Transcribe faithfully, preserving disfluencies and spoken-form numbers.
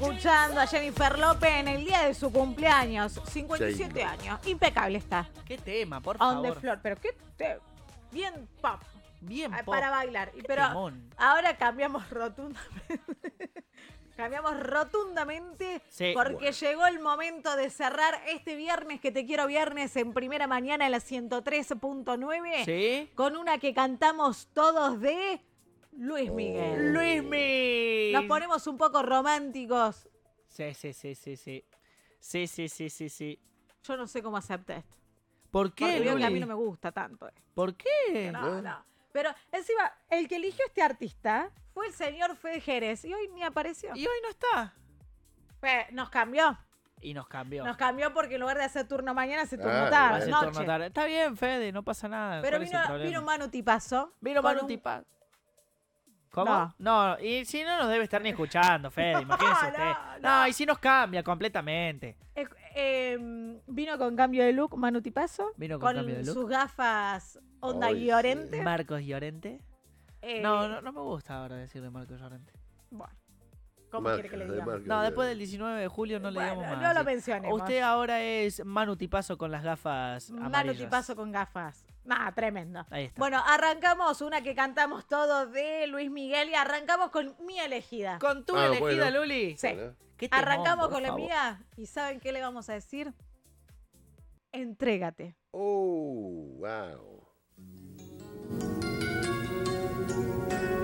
escuchando a Jennifer López en el día de su cumpleaños. cincuenta y siete Sí. años. Impecable está. ¿Qué tema, por On the favor? floor. Pero qué te... Bien pop. Bien, Ah, pop. para bailar. Y Qué pero temón. ahora cambiamos rotundamente. Cambiamos rotundamente Sí. porque Bueno. llegó el momento de cerrar este viernes que te quiero viernes en primera mañana en la ciento tres punto nueve ¿Sí? con una que cantamos todos de Luis Miguel. Luis Miguel. Nos ponemos un poco románticos. Sí, sí, sí, sí, sí. Sí, sí, sí, sí, sí. Yo no sé cómo acepté esto. ¿Por Porque qué, veo que Luli? a mí no me gusta tanto. eh. ¿Por qué? No, no. Pero encima, el que eligió este artista fue el señor Fede Jerez y hoy ni apareció. Y hoy no está. Fe- Nos cambió. Y nos cambió. Nos cambió porque en lugar de hacer turno mañana, hace turno Ah, tarde, Hace bueno. turno noche. tarde. Está bien, Fede, no pasa nada. Pero ¿Cuál es vino, el problema? vino Manu Tipazo. Vino con Manu un- Tipa. ¿Cómo? No. y si no nos debe estar ni escuchando, Fede, imagínese No, usted. no. No, y si nos cambia completamente. Eh, eh, vino con cambio de look Manu Tipazo. Vino con cambio de look. sus gafas onda Ay, Llorente. Marcos Llorente. Eh, No, no, no me gusta ahora decirle Marcos Llorente. Bueno, ¿cómo Marca, quiere que le de digamos? marca. No, después del diecinueve de julio no le Bueno, digamos más. no lo sí. mencionemos. Usted ahora es Manu Tipazo con las gafas Manu amarillas. Tipazo con gafas. Nah, tremendo. Ahí está. Bueno, arrancamos una que cantamos todos de Luis Miguel y arrancamos con mi elegida. Con tu Ah, elegida, bueno. Luli. Sí. Bueno. Qué temón, Arrancamos por con la favor. mía y ¿saben qué le vamos a decir? Entrégate. Oh, wow.